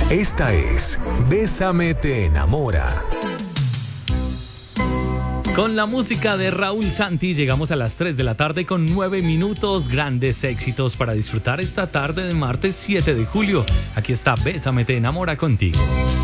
Esta es Bésame te enamora. Con la música de Raúl Santi llegamos a las 3 de la tarde con 9 minutos. Grandes éxitos para disfrutar esta tarde de martes 7 de julio. Aquí está Bésame te enamora contigo.